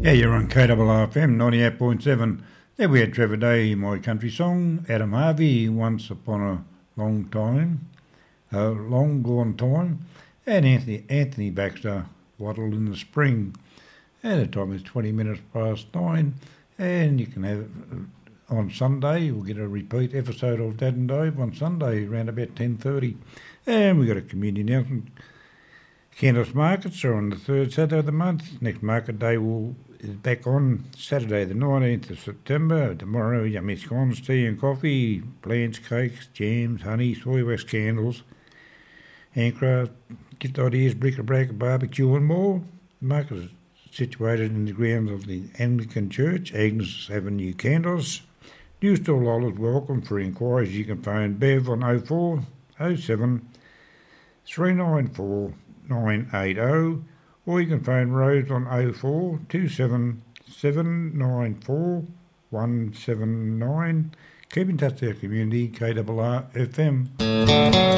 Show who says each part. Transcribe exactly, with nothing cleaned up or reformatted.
Speaker 1: Yeah, you're on K R R F M ninety-eight point seven. There we had Trevor Day, My Country Song. Adam Harvey, Once Upon a Long Time, a Long Gone Time. And Anthony Anthony Baxter, Wattle in the Spring. And the time is twenty minutes past nine. And you can have, on Sunday, we'll get a repeat episode of Dad and Dave on Sunday around about ten thirty. And we've got a community announcement. Candice markets are on the third Saturday of the month. Next market day will is back on Saturday the nineteenth of September. Tomorrow, yummy scones, tea and coffee, plants, cakes, jams, honey, soy wax candles, handcraft, gift ideas, bric-a-brac, barbecue and more. The market is situated in the grounds of the Anglican Church, Agnes Avenue, Candles. New stall holders welcome. For inquiries you can phone Bev on oh four oh seven three nine four nine eight oh, or you can phone Rose on oh four two seven seven nine four one seven nine. Keep in touch with our community, K R R F M.